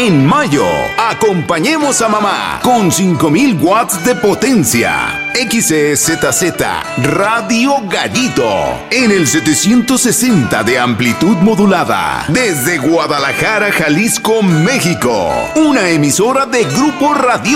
En mayo, acompañemos a mamá con 5000 watts de potencia. XEZZ Radio Gallito en el 760 de amplitud modulada desde Guadalajara, Jalisco, México. Una emisora de Grupo Radio